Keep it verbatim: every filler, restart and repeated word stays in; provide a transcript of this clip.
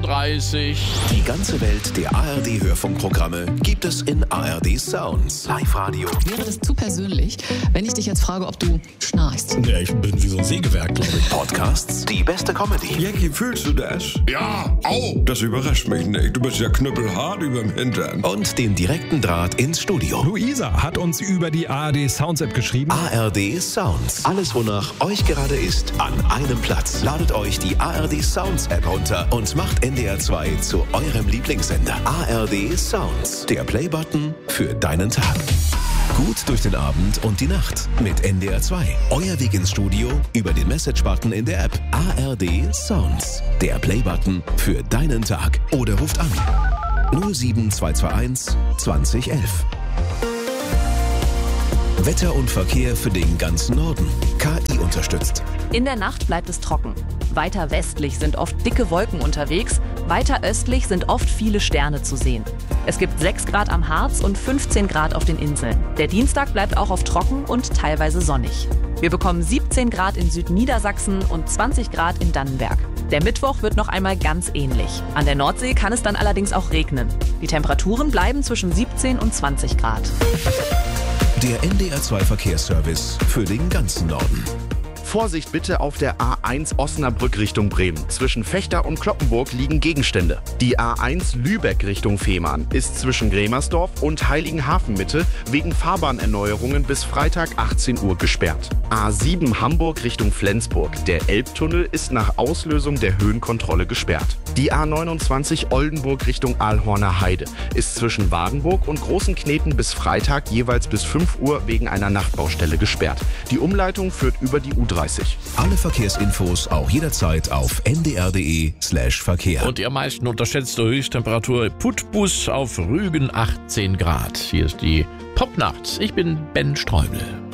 dreißig. Die ganze Welt der A R D-Hörfunkprogramme gibt es in A R D Sounds. Live-Radio. Wäre das zu persönlich, wenn ich dich jetzt frage, ob du schnarchst? Ja, ich bin wie so ein Sägewerk, glaube ich. Podcasts, die beste Comedy. Jackie, fühlst du das? Ja, au. Das überrascht mich nicht. Du bist ja knüppelhart überm Hintern. Und den direkten Draht ins Studio. Luisa hat uns über die A R D Sounds App geschrieben. A R D Sounds. Alles, wonach euch gerade ist, an einem Platz. Ladet euch die A R D Sounds App runter und macht N D R zwei zu eurem Lieblingssender. A R D Sounds. Der Playbutton für deinen Tag. Gut durch den Abend und die Nacht mit N D R zwei. Euer Weg ins Studio über den Message-Button in der App. A R D Sounds. Der Playbutton für deinen Tag. Oder ruft an null sieben zwei zwei eins zwanzig elf. Wetter und Verkehr für den ganzen Norden. K I unterstützt. In der Nacht bleibt es trocken. Weiter westlich sind oft dicke Wolken unterwegs, weiter östlich sind oft viele Sterne zu sehen. Es gibt sechs Grad am Harz und fünfzehn Grad auf den Inseln. Der Dienstag bleibt auch oft trocken und teilweise sonnig. Wir bekommen siebzehn Grad in Südniedersachsen und zwanzig Grad in Dannenberg. Der Mittwoch wird noch einmal ganz ähnlich. An der Nordsee kann es dann allerdings auch regnen. Die Temperaturen bleiben zwischen siebzehn und zwanzig Grad. Der N D R zwei Verkehrsservice für den ganzen Norden. Vorsicht bitte auf der A eins Osnabrück Richtung Bremen. Zwischen Vechta und Kloppenburg liegen Gegenstände. Die A eins Lübeck Richtung Fehmarn ist zwischen Grämersdorf und Heiligenhafen Mitte wegen Fahrbahnerneuerungen bis Freitag achtzehn Uhr gesperrt. A sieben Hamburg Richtung Flensburg. Der Elbtunnel ist nach Auslösung der Höhenkontrolle gesperrt. Die A neunundzwanzig Oldenburg Richtung Aalhorner Heide ist zwischen Wadenburg und Großenkneten bis Freitag jeweils bis fünf Uhr wegen einer Nachtbaustelle gesperrt. Die Umleitung führt über die U dreißig. Alle Verkehrsinfos auch jederzeit auf n d r punkt d e slash Verkehr. Und die am meisten unterschätzte Höchsttemperatur Putbus auf Rügen achtzehn Grad. Hier ist die Popnacht. Ich bin Ben Streumel.